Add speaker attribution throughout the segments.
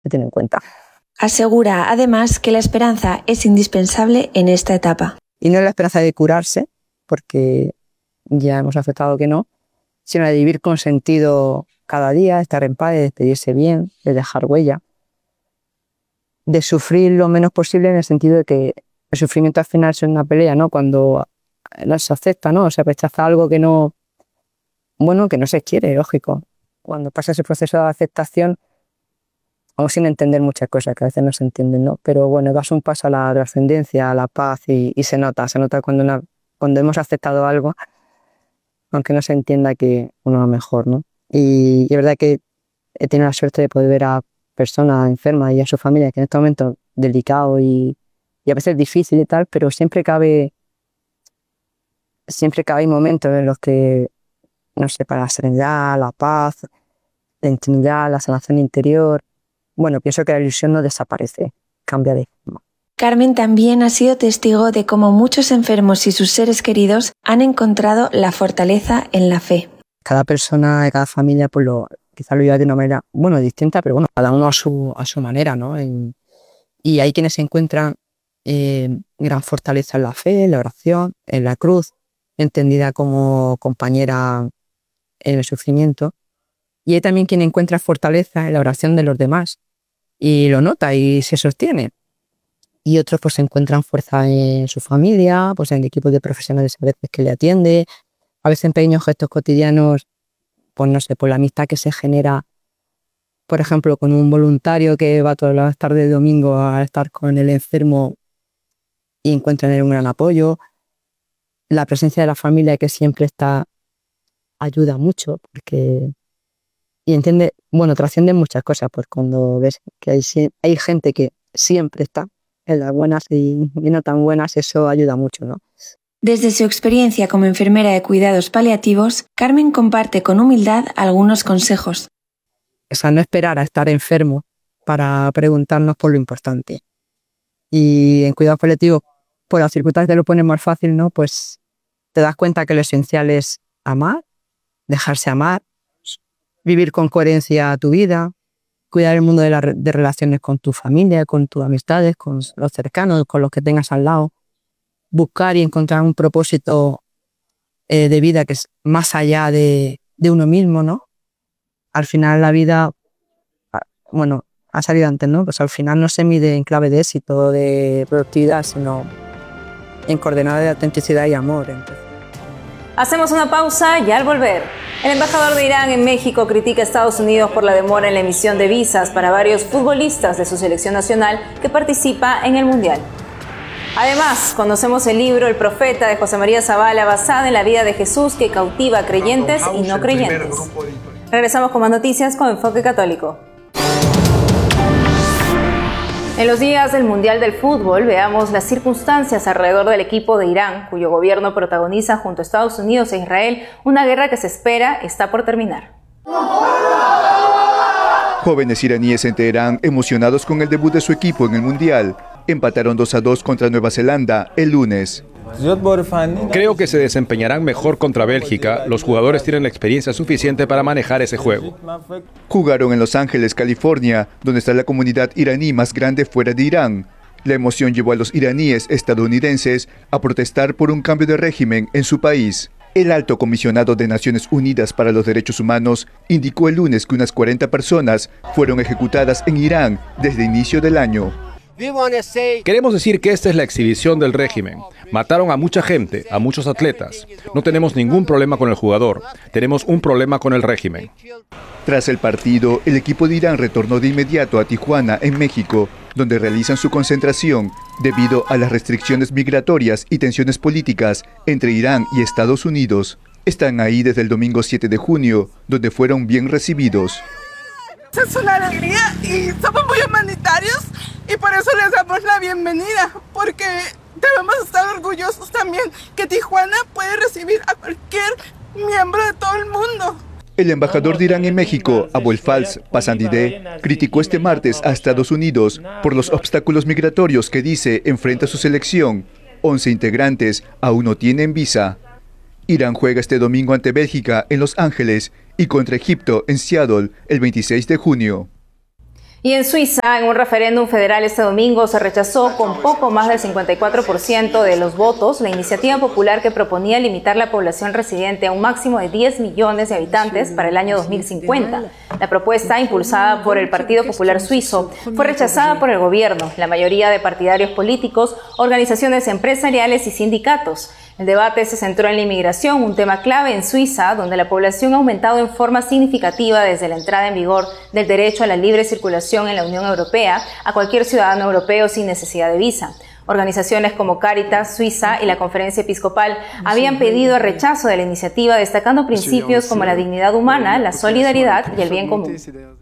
Speaker 1: se tiene en cuenta.
Speaker 2: Asegura además que la esperanza es indispensable en esta etapa.
Speaker 1: Y no es la esperanza de curarse, porque ya hemos aceptado que no, sino de vivir con sentido cada día, de estar en paz, de despedirse bien, de dejar huella, de sufrir lo menos posible en el sentido de que el sufrimiento al final es una pelea, ¿no? Cuando no se acepta, ¿no? O se rechaza algo que no, bueno, que no se quiere, lógico. Cuando pasa ese proceso de aceptación, vamos sin entender muchas cosas que a veces no se entienden, ¿no? Pero bueno, das un paso a la trascendencia, a la paz y se nota cuando hemos aceptado algo, aunque no se entienda que uno va mejor, ¿no? Y es verdad que he tenido la suerte de poder ver a personas enfermas y a su familia que en este momento delicado y a veces difícil y tal, pero siempre cabe momentos en los que, no sé, para la serenidad, la paz, la intimidad, la sanación interior. Bueno, pienso que la ilusión no desaparece, cambia de forma.
Speaker 2: Carmen también ha sido testigo de cómo muchos enfermos y sus seres queridos han encontrado la fortaleza en la fe.
Speaker 1: Cada persona, cada familia, pues quizá lo viva de una manera, bueno, distinta, pero bueno, cada uno a su manera, ¿no? Y hay quienes se encuentran gran fortaleza en la fe, en la oración, en la cruz, entendida como compañera en el sufrimiento. Y hay también quien encuentra fortaleza en la oración de los demás y lo nota y se sostiene. Y otros pues encuentran fuerza en su familia, pues en el equipo de profesionales a veces que le atiende, a veces en pequeños gestos cotidianos, pues no sé, por la amistad que se genera, por ejemplo, con un voluntario que va todas las tardes de domingo a estar con el enfermo y encuentra en él un gran apoyo. La presencia de la familia que siempre está ayuda mucho porque trascienden muchas cosas, pues cuando ves que hay gente que siempre está en las buenas y no tan buenas, eso ayuda mucho, ¿no?
Speaker 2: Desde su experiencia como enfermera de cuidados paliativos, Carmen comparte con humildad algunos consejos.
Speaker 1: O sea, no esperar a estar enfermo para preguntarnos por lo importante. Y en cuidados paliativos, pues las circunstancias lo ponen más fácil, ¿no? Pues te das cuenta que lo esencial es amar, dejarse amar, vivir con coherencia tu vida, cuidar el mundo de relaciones con tu familia, con tus amistades, con los cercanos, con los que tengas al lado. Buscar y encontrar un propósito de vida que es más allá de uno mismo, ¿no? Al final la vida, bueno, ha salido antes, ¿no? Pues al final no se mide en clave de éxito, de productividad, sino en coordenada de autenticidad y amor. Entonces.
Speaker 3: Hacemos una pausa y al volver, el embajador de Irán en México critica a Estados Unidos por la demora en la emisión de visas para varios futbolistas de su selección nacional que participa en el Mundial. Además, conocemos el libro El Profeta de José María Zavala, basada en la vida de Jesús que cautiva a creyentes y no creyentes. Regresamos con más noticias con Enfoque Católico. En los días del Mundial del Fútbol, veamos las circunstancias alrededor del equipo de Irán, cuyo gobierno protagoniza junto a Estados Unidos e Israel una guerra que se espera está por terminar.
Speaker 4: Jóvenes iraníes en Teherán emocionados con el debut de su equipo en el Mundial. Empataron 2-2 contra Nueva Zelanda el lunes.
Speaker 5: Creo que se desempeñarán mejor contra Bélgica. Los jugadores tienen la experiencia suficiente para manejar ese juego.
Speaker 4: Jugaron en Los Ángeles, California, donde está la comunidad iraní más grande fuera de Irán. La emoción llevó a los iraníes estadounidenses a protestar por un cambio de régimen en su país. El alto comisionado de Naciones Unidas para los Derechos Humanos indicó el lunes que unas 40 personas fueron ejecutadas en Irán desde inicio del año.
Speaker 5: Queremos decir que esta es la exhibición del régimen. Mataron a mucha gente, a muchos atletas. No tenemos ningún problema con el jugador, tenemos un problema con el régimen.
Speaker 4: Tras el partido, el equipo de Irán retornó de inmediato a Tijuana, en México, donde realizan su concentración debido a las restricciones migratorias y tensiones políticas entre Irán y Estados Unidos. Están ahí desde el domingo 7 de junio, donde fueron bien recibidos.
Speaker 6: Es una alegría y somos muy humanitarios y por eso les damos la bienvenida, porque debemos estar orgullosos también que Tijuana puede recibir a cualquier miembro de todo el mundo.
Speaker 4: El embajador de Irán en México, Abuelfaz Pasandideh, criticó este martes a Estados Unidos por los obstáculos migratorios que dice enfrenta su selección. 11 integrantes aún no tienen visa. Irán juega este domingo ante Bélgica en Los Ángeles y contra Egipto en Seattle el 26 de junio.
Speaker 3: Y en Suiza, en un referéndum federal este domingo, se rechazó con poco más del 54% de los votos la iniciativa popular que proponía limitar la población residente a un máximo de 10 millones de habitantes para el año 2050. La propuesta, impulsada por el Partido Popular Suizo, fue rechazada por el gobierno, la mayoría de partidarios políticos, organizaciones empresariales y sindicatos. El debate se centró en la inmigración, un tema clave en Suiza, donde la población ha aumentado en forma significativa desde la entrada en vigor del derecho a la libre circulación en la Unión Europea a cualquier ciudadano europeo sin necesidad de visa. Organizaciones como Cáritas Suiza y la Conferencia Episcopal habían pedido el rechazo de la iniciativa, destacando principios como la dignidad humana, la solidaridad y el bien común.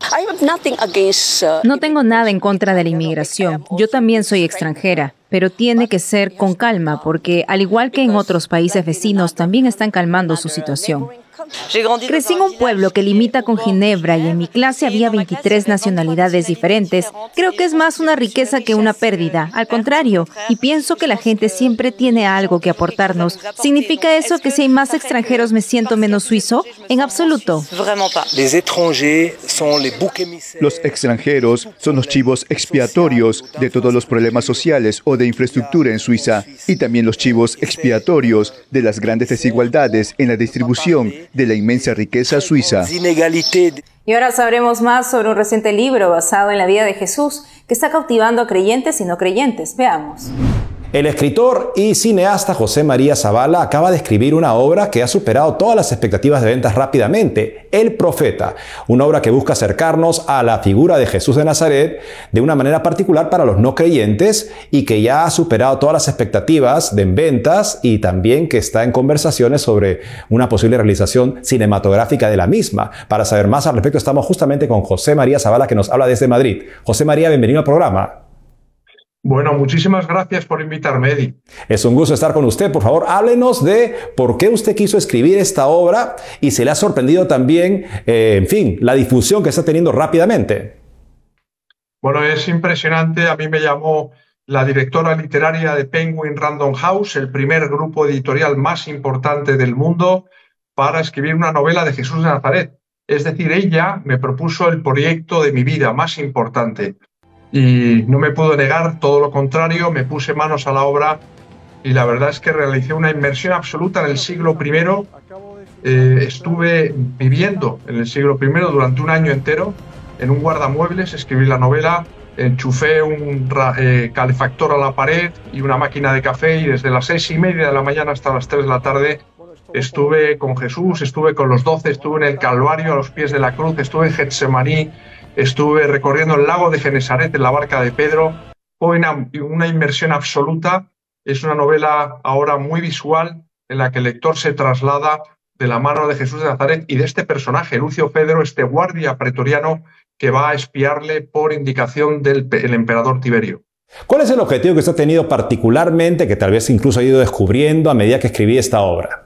Speaker 7: No tengo nada en contra de la inmigración. Yo también soy extranjera, pero tiene que ser con calma, porque al igual que en otros países vecinos, también están calmando su situación. Crecí en un pueblo que limita con Ginebra y en mi clase había 23 nacionalidades diferentes. Creo que es más una riqueza que una pérdida. Al contrario, y pienso que la gente siempre tiene algo que aportarnos. ¿Significa eso que si hay más extranjeros me siento menos suizo? En absoluto.
Speaker 4: Los extranjeros son los chivos expiatorios de todos los problemas sociales o de infraestructura en Suiza, y también los chivos expiatorios de las grandes desigualdades en la distribución de la inmensa riqueza suiza.
Speaker 3: Y ahora sabremos más sobre un reciente libro basado en la vida de Jesús que está cautivando a creyentes y no creyentes. Veamos.
Speaker 8: El escritor y cineasta José María Zavala acaba de escribir una obra que ha superado todas las expectativas de ventas rápidamente, El Profeta, una obra que busca acercarnos a la figura de Jesús de Nazaret de una manera particular para los no creyentes y que ya ha superado todas las expectativas de ventas y también que está en conversaciones sobre una posible realización cinematográfica de la misma. Para saber más al respecto estamos justamente con José María Zavala, que nos habla desde Madrid. José María, bienvenido al programa.
Speaker 9: Bueno, muchísimas gracias por invitarme, Eddie.
Speaker 8: Es un gusto estar con usted. Por favor, háblenos de por qué usted quiso escribir esta obra y se le ha sorprendido también, la difusión que está teniendo rápidamente.
Speaker 9: Bueno, es impresionante. A mí me llamó la directora literaria de Penguin Random House, el primer grupo editorial más importante del mundo, para escribir una novela de Jesús de Nazaret. Es decir, ella me propuso el proyecto de mi vida más importante. Y no me puedo negar, todo lo contrario, me puse manos a la obra y la verdad es que realicé una inmersión absoluta en el siglo I. Estuve viviendo en el siglo I durante un año entero en un guardamuebles, escribí la novela, enchufé un calefactor a la pared y una máquina de café y desde las 6:30 de la mañana hasta las 3 de la tarde estuve con Jesús, estuve con los 12, estuve en el Calvario a los pies de la cruz, estuve en Getsemaní. Estuve recorriendo el lago de Genesaret en la barca de Pedro. Fue una inmersión absoluta. Es una novela ahora muy visual en la que el lector se traslada de la mano de Jesús de Nazaret y de este personaje, Lucio Fedro, este guardia pretoriano que va a espiarle por indicación del emperador Tiberio.
Speaker 8: ¿Cuál es el objetivo que usted ha tenido particularmente, que tal vez incluso ha ido descubriendo a medida que escribí esta obra?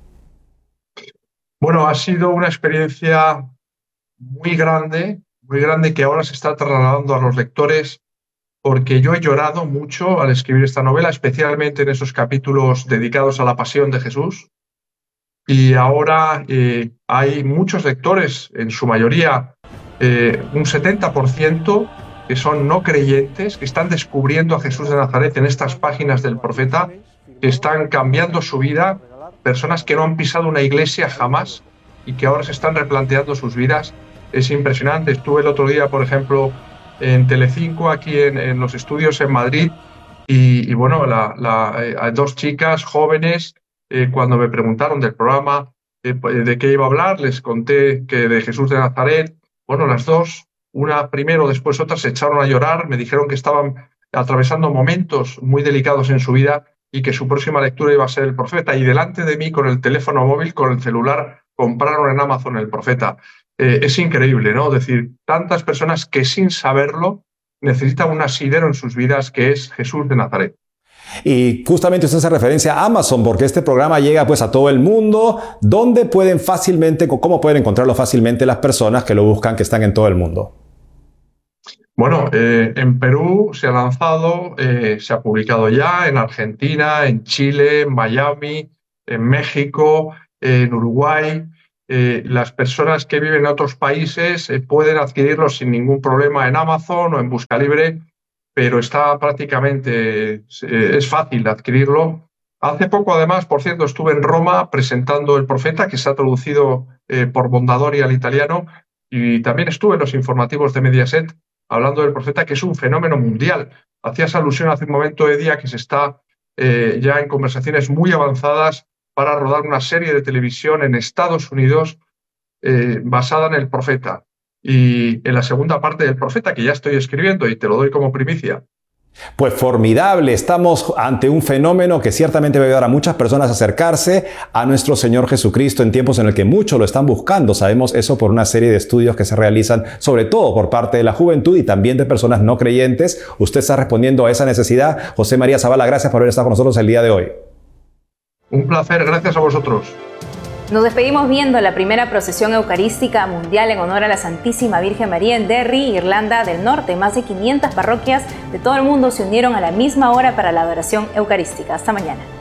Speaker 9: Bueno, ha sido una experiencia muy grande que ahora se está trasladando a los lectores, porque yo he llorado mucho al escribir esta novela, especialmente en esos capítulos dedicados a la pasión de Jesús. Y ahora hay muchos lectores, en su mayoría un 70%, que son no creyentes, que están descubriendo a Jesús de Nazaret en estas páginas del Profeta, que están cambiando su vida, personas que no han pisado una iglesia jamás y que ahora se están replanteando sus vidas. Es impresionante. Estuve el otro día, por ejemplo, en Telecinco, aquí en los estudios en Madrid, y bueno, dos chicas jóvenes, cuando me preguntaron del programa, de qué iba a hablar, les conté que de Jesús de Nazaret. Bueno, las dos, una primero, después otra, se echaron a llorar, me dijeron que estaban atravesando momentos muy delicados en su vida y que su próxima lectura iba a ser El Profeta. Y delante de mí, con el teléfono móvil, con el celular, compraron en Amazon El Profeta. Es increíble, ¿no? Es decir, tantas personas que sin saberlo necesitan un asidero en sus vidas, que es Jesús de Nazaret.
Speaker 8: Y justamente usted hace referencia a Amazon, porque este programa llega pues a todo el mundo. ¿Dónde pueden cómo pueden encontrarlo fácilmente las personas que lo buscan, que están en todo el mundo?
Speaker 9: Bueno, en Perú se ha lanzado, se ha publicado ya, en Argentina, en Chile, en Miami, en México, en Uruguay. las personas que viven en otros países pueden adquirirlo sin ningún problema en Amazon o en Buscalibre, pero está prácticamente, es fácil adquirirlo. Hace poco, además, por cierto, estuve en Roma presentando El Profeta, que se ha traducido por Mondadori al italiano, y también estuve en los informativos de Mediaset hablando del Profeta, que es un fenómeno mundial. Hacías alusión hace un momento, Eddie, que se está ya en conversaciones muy avanzadas para rodar una serie de televisión en Estados Unidos basada en El Profeta. Y en la segunda parte del Profeta, que ya estoy escribiendo y te lo doy como primicia.
Speaker 8: Pues formidable, estamos ante un fenómeno que ciertamente va a ayudar a muchas personas a acercarse a nuestro Señor Jesucristo en tiempos en el que muchos lo están buscando. Sabemos eso por una serie de estudios que se realizan, sobre todo por parte de la juventud y también de personas no creyentes. Usted está respondiendo a esa necesidad. José María Zavala, gracias por haber estado con nosotros el día de hoy.
Speaker 9: Un placer, gracias a vosotros.
Speaker 3: Nos despedimos viendo la primera procesión eucarística mundial en honor a la Santísima Virgen María en Derry, Irlanda del Norte. Más de 500 parroquias de todo el mundo se unieron a la misma hora para la adoración eucarística. Hasta mañana.